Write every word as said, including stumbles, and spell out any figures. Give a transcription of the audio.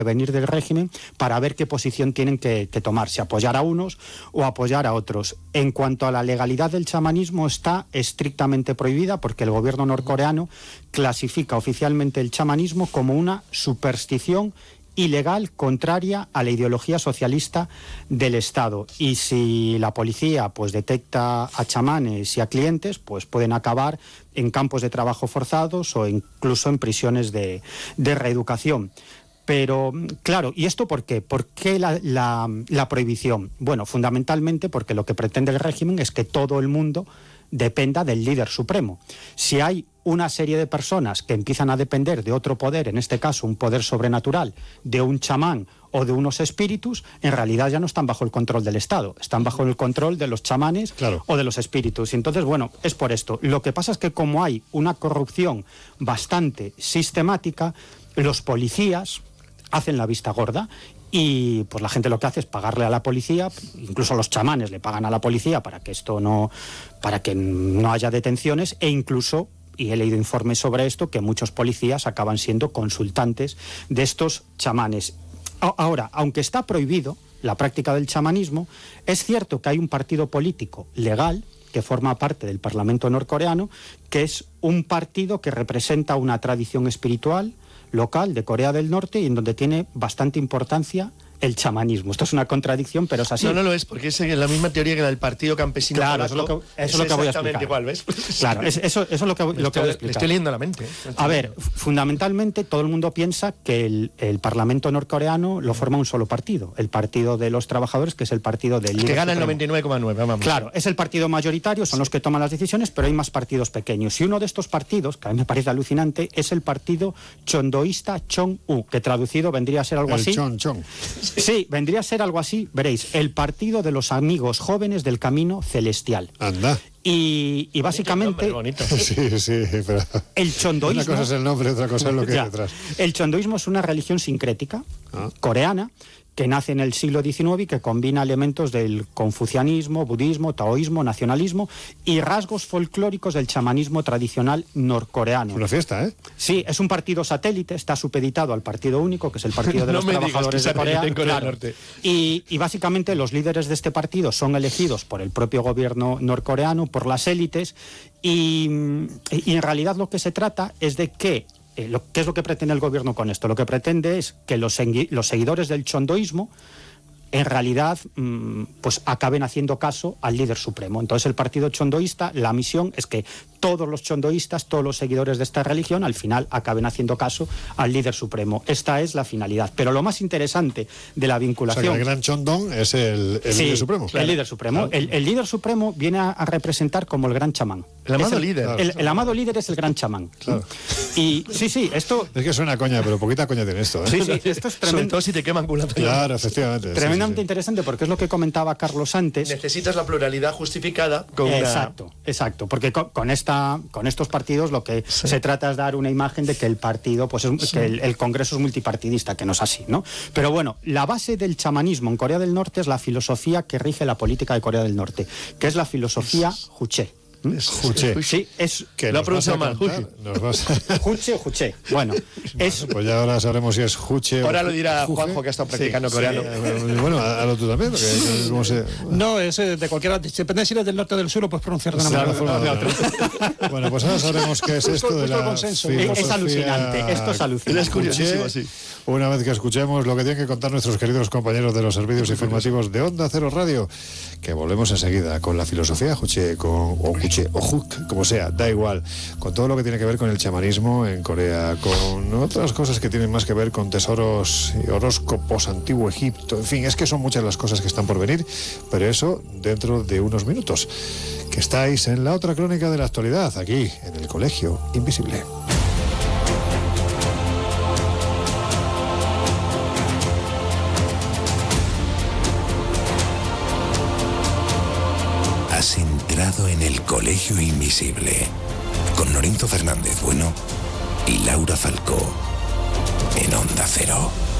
venir del régimen para ver qué posición tienen que, que tomar, si apoyar a unos o apoyar a otros. En cuanto a la legalidad del chamanismo, está estrictamente prohibida porque el gobierno norcoreano clasifica oficialmente el chamanismo como una superstición ilegal contraria a la ideología socialista del Estado, y si la policía pues detecta a chamanes y a clientes, pues pueden acabar en campos de trabajo forzados o incluso en prisiones de, de reeducación. Pero, claro, ¿y esto por qué? ¿Por qué la, la, la prohibición? Bueno, fundamentalmente porque lo que pretende el régimen es que todo el mundo dependa del líder supremo. Si hay una serie de personas que empiezan a depender de otro poder, en este caso un poder sobrenatural, de un chamán o de unos espíritus, en realidad ya no están bajo el control del Estado, están bajo el control de los chamanes, claro, o de los espíritus. Y entonces, bueno, es por esto. Lo que pasa es que como hay una corrupción bastante sistemática, los policías hacen la vista gorda y pues la gente lo que hace es pagarle a la policía, incluso los chamanes le pagan a la policía para que esto no, para que no haya detenciones, e incluso, y he leído informes sobre esto, que muchos policías acaban siendo consultantes de estos chamanes. Ahora, aunque está prohibido la práctica del chamanismo, es cierto que hay un partido político legal que forma parte del Parlamento norcoreano, que es un partido que representa una tradición espiritual local de Corea del Norte y en donde tiene bastante importancia el chamanismo. Esto es una contradicción, pero es así. No, no lo es, porque es la misma teoría que la del Partido Campesino. Claro, eso es lo que, eso es lo que voy a explicar. Igual, ¿ves? Claro, es, eso, eso es lo que, lo estoy, que voy a explicar. Le estoy leyendo la mente. ¿eh? A ver, fundamentalmente todo el mundo piensa que el, el Parlamento norcoreano lo forma un solo partido, el Partido de los Trabajadores, que es el partido del líder que gana supremo. El noventa y nueve coma nueve, vamos. Claro, es el partido mayoritario, son sí. los que toman las decisiones, pero hay más partidos pequeños. Y uno de estos partidos, que a mí me parece alucinante, es el partido chondoísta Chong-U, que traducido vendría a ser algo el así. Chon, Chon. Sí, vendría a ser algo así, veréis, el Partido de los Amigos Jóvenes del Camino Celestial. Anda. Y, y básicamente sí, sí, pero el chondoísmo, una cosa es el nombre, otra cosa es lo que hay detrás. El chondoísmo es una religión sincrética ah. coreana que nace en el siglo diecinueve y que combina elementos del confucianismo, budismo, taoísmo, nacionalismo y rasgos folclóricos del chamanismo tradicional norcoreano. Una fiesta, ¿eh? Sí, es un partido satélite, está supeditado al Partido Único, que es el Partido de no los Trabajadores de Corea. En Corea claro. Norte. Y, y básicamente los líderes de este partido son elegidos por el propio gobierno norcoreano, por las élites, y, y en realidad lo que se trata es de que Eh, lo, ¿qué es lo que pretende el gobierno con esto? Lo que pretende es que los, los seguidores del chondoísmo en realidad mmm, pues acaben haciendo caso al líder supremo. Entonces el partido chondoísta, la misión es que todos los chondoístas, todos los seguidores de esta religión, al final acaben haciendo caso al líder supremo. Esta es la finalidad. Pero lo más interesante de la vinculación... O sea, que el gran chondón es el, el sí, líder supremo. Claro. El líder supremo. Claro. El, el líder supremo viene a, a representar como el gran chamán. El amado el, líder. El, el amado líder es el gran chamán. Claro. Y sí, sí, esto... Es que suena coña, pero poquita coña tiene esto, ¿eh? Sí, sí, esto es tremendo. Sobre todo si te queman con la pelota. Claro, efectivamente. Tremendamente sí, sí, sí. interesante, porque es lo que comentaba Carlos antes. Necesitas la pluralidad justificada con Exacto, una... exacto, porque con, con esta con estos partidos lo que sí. se trata es dar una imagen de que el partido, pues es, sí. que el, el Congreso es multipartidista, que no es así, ¿no? Pero bueno, la base del chamanismo en Corea del Norte es la filosofía que rige la política de Corea del Norte, que es la filosofía Juche. ¿Mm? Es Juche. Sí, es... Que lo ha pronunciado mal, Juche. A... Juche o Juche. Bueno, es... Pues ya ahora sabremos si es Juche ahora o... lo dirá Juche. Juanjo, que ha estado practicando sí, coreano. Sí, bueno, hazlo tú también, porque ¿cómo se...? No, es de cualquiera... Depende si eres del norte o del sur, lo puedes pronunciar de una manera forma de otra. Bueno, pues ahora sabremos qué es esto de la filosofía... Es alucinante, esto es alucinante. Es curiosísimo, sí. Una vez que escuchemos lo que tienen que contar nuestros queridos compañeros de los servicios informativos de Onda Cero Radio, que volvemos enseguida con la filosofía Juche, con, o Juche, o Juk, como sea, da igual, con todo lo que tiene que ver con el chamanismo en Corea, con otras cosas que tienen más que ver con tesoros y horóscopos, antiguo Egipto, en fin, es que son muchas las cosas que están por venir, pero eso dentro de unos minutos, que estáis en la otra crónica de la actualidad, aquí, en el Colegio Invisible. Has entrado en el Colegio Invisible con Lorenzo Fernández Bueno y Laura Falcó en Onda Cero.